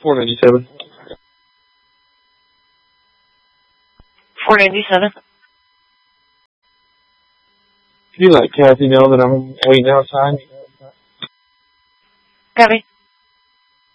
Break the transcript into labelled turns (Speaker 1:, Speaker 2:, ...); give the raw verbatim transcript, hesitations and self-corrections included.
Speaker 1: four ninety-seven.
Speaker 2: four ninety-seven.
Speaker 1: Can you let Kathy know that I'm waiting outside?
Speaker 2: Copy.